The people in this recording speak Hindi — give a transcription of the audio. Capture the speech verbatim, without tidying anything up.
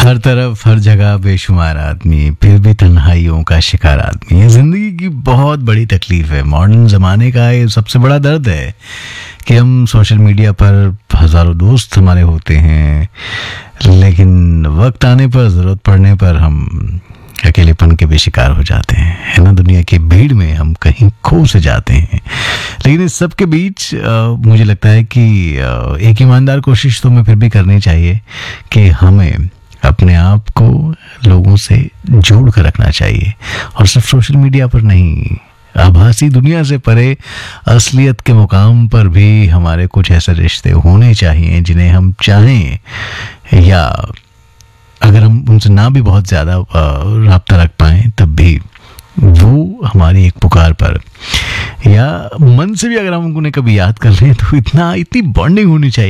हर तरफ हर जगह बेशुमार आदमी, फिर भी तन्हाइयों का शिकार आदमी। ये जिंदगी की बहुत बड़ी तकलीफ है। मॉडर्न ज़माने का ये सबसे बड़ा दर्द है कि हम सोशल मीडिया पर हज़ारों दोस्त हमारे होते हैं, लेकिन वक्त आने पर, ज़रूरत पड़ने पर हम अकेलेपन के भी शिकार हो जाते हैं, है ना। दुनिया की भीड़ में हम कहीं खो से जाते हैं। लेकिन इस सब के बीच आ, मुझे लगता है कि आ, एक ईमानदार कोशिश तो हमें फिर भी करनी चाहिए कि हमें अपने आप को लोगों से जोड़ कर रखना चाहिए, और सिर्फ सोशल मीडिया पर नहीं, आभासी दुनिया से परे असलियत के मुकाम पर भी हमारे कुछ ऐसे रिश्ते होने चाहिए जिन्हें हम चाहें, या अगर हम उनसे ना भी बहुत ज़्यादा राब्ता रख पाएँ तब भी वो हमारी एक पुकार पर या मन से भी अगर हम उन्हें कभी याद कर लें तो इतना इतनी बॉन्डिंग होनी चाहिए